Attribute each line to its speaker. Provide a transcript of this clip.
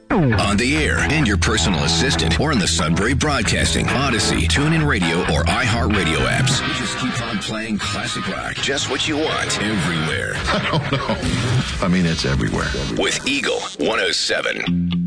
Speaker 1: On the air, and your personal assistant, or in the Sudbury Broadcasting, Odyssey, TuneIn Radio, or iHeartRadio apps. We just keep on playing classic rock. Just what you want, everywhere.
Speaker 2: I don't know. I mean, it's everywhere.
Speaker 1: With Eagle 107.